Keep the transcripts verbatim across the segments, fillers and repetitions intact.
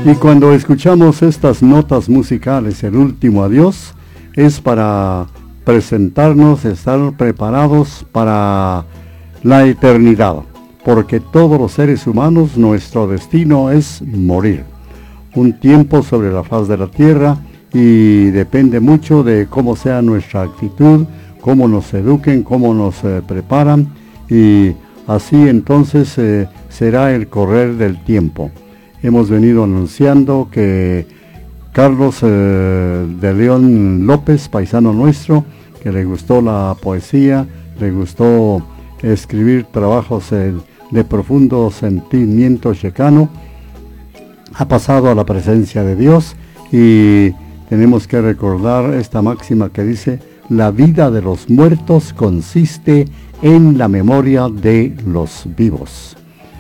Y cuando escuchamos estas notas musicales, el último adiós, es para presentarnos, estar preparados para la eternidad, porque todos los seres humanos, nuestro destino es morir. Un tiempo sobre la faz de la tierra, y depende mucho de cómo sea nuestra actitud, cómo nos eduquen, cómo nos eh, preparan, y así entonces eh, será el correr del tiempo. Hemos venido anunciando que Carlos eh, de León López, paisano nuestro, que le gustó la poesía, le gustó escribir trabajos eh, de profundo sentimiento checano, ha pasado a la presencia de Dios, y tenemos que recordar esta máxima que dice: la vida de los muertos consiste en la memoria de los vivos.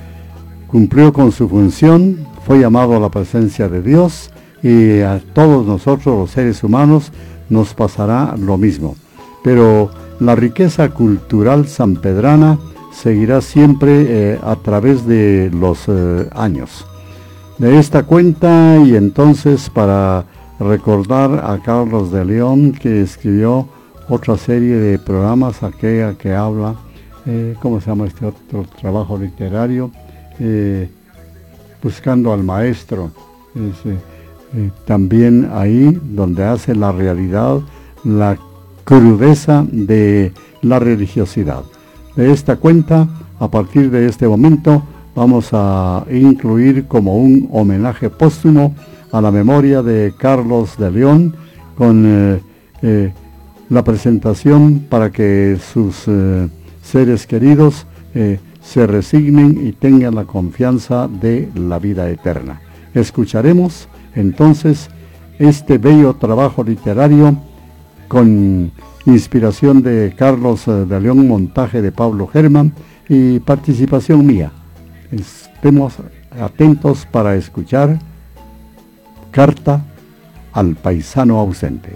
Cumplió con su función, fue llamado a la presencia de Dios, y a todos nosotros los seres humanos nos pasará lo mismo. Pero la riqueza cultural sanpedrana seguirá siempre eh, a través de los eh, años. De esta cuenta, y entonces para recordar a Carlos de León, que escribió otra serie de programas, aquella que habla, eh, ¿cómo se llama este otro trabajo literario? Eh, buscando al maestro. Es, eh, eh, también ahí donde hace la realidad, la crudeza de la religiosidad. De esta cuenta, a partir de este momento, vamos a incluir como un homenaje póstumo a la memoria de Carlos de León, con eh, eh, la presentación para que sus eh, seres queridos eh, se resignen y tengan la confianza de la vida eterna. Escucharemos entonces este bello trabajo literario con inspiración de Carlos de León, montaje de Pablo Germán y participación mía. Estemos atentos para escuchar Carta al paisano ausente.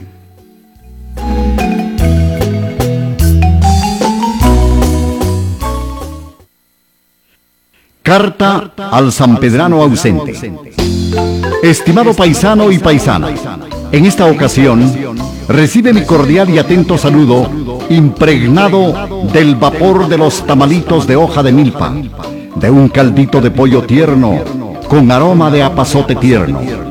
Carta al sanpedrano ausente. Estimado paisano y paisana, en esta ocasión recibe mi cordial y atento saludo, impregnado del vapor de los tamalitos de hoja de milpa, de un caldito de pollo tierno con aroma de apazote tierno,